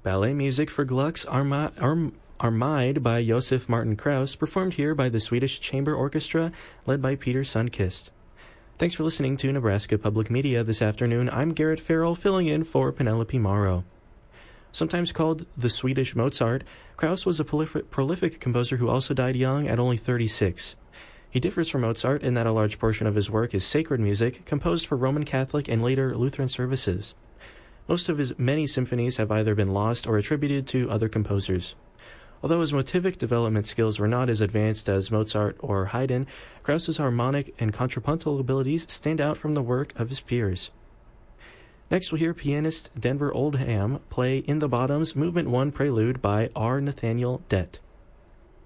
Ballet music for Gluck's Armide by Josef Martin Krauss, performed here by the Swedish Chamber Orchestra, led by Peter Sundqvist. Thanks for listening to Nebraska Public Media this afternoon. I'm Garrett Farrell, filling in for Penelope Morrow. Sometimes called the Swedish Mozart, Krauss was a prolific composer who also died young at only 36. He differs from Mozart in that a large portion of his work is sacred music, composed for Roman Catholic and later Lutheran services. Most of his many symphonies have either been lost or attributed to other composers. Although his motivic development skills were not as advanced as Mozart or Haydn, Krauss's harmonic and contrapuntal abilities stand out from the work of his peers. Next, we'll hear pianist Denver Oldham play In the Bottoms, Movement 1 Prelude by R. Nathaniel Dett.